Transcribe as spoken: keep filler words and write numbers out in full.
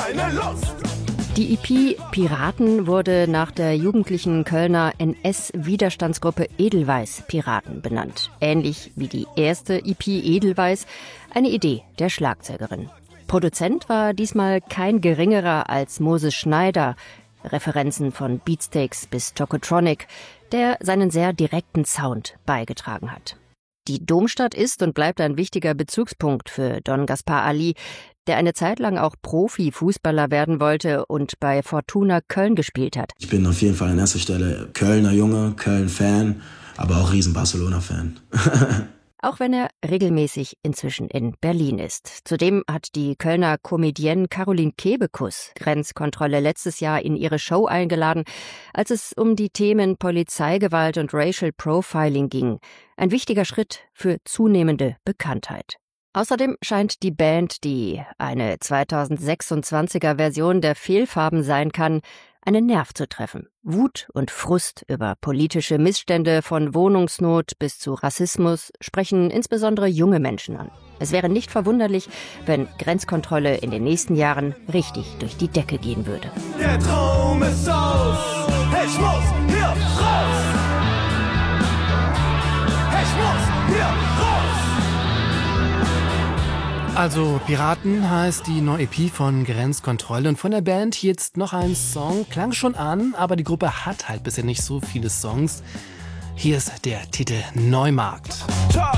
keine Lust. Die E P Piraten wurde nach der jugendlichen Kölner N S-Widerstandsgruppe Edelweiss Piraten benannt. Ähnlich wie die erste E P Edelweiss, eine Idee der Schlagzeugerin. Produzent war diesmal kein geringerer als Moses Schneider. Referenzen von Beatsteaks bis Tokotronic, der seinen sehr direkten Sound beigetragen hat. Die Domstadt ist und bleibt ein wichtiger Bezugspunkt für Don Gaspar Ali, der eine Zeit lang auch Profifußballer werden wollte und bei Fortuna Köln gespielt hat. Ich bin auf jeden Fall an erster Stelle Kölner Junge, Köln-Fan, aber auch riesen Barcelona-Fan. Auch wenn er regelmäßig inzwischen in Berlin ist. Zudem hat die Kölner Comedienne Caroline Kebekus Grenzkontrolle letztes Jahr in ihre Show eingeladen, als es um die Themen Polizeigewalt und Racial Profiling ging. Ein wichtiger Schritt für zunehmende Bekanntheit. Außerdem scheint die Band, die eine zweitausendsechsundzwanziger Version der Fehlfarben sein kann, einen Nerv zu treffen. Wut und Frust über politische Missstände von Wohnungsnot bis zu Rassismus sprechen insbesondere junge Menschen an. Es wäre nicht verwunderlich, wenn Grenzkontrolle in den nächsten Jahren richtig durch die Decke gehen würde. Der Traum ist aus, ich muss hier raus. Ich muss hier raus. Also Piraten heißt die neue E P von Grenzkontrolle und von der Band jetzt noch ein Song. Klang schon an, aber die Gruppe hat halt bisher nicht so viele Songs. Hier ist der Titel Neumarkt. Ciao.